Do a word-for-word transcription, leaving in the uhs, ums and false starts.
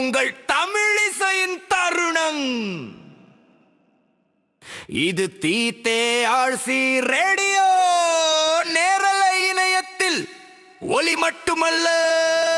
உங்கள் தமிழிசையின் தருணம். இது தீத்தே ஆழ்சி ரேடியோ நேரலை இணையத்தில் ஒலி மட்டுமல்ல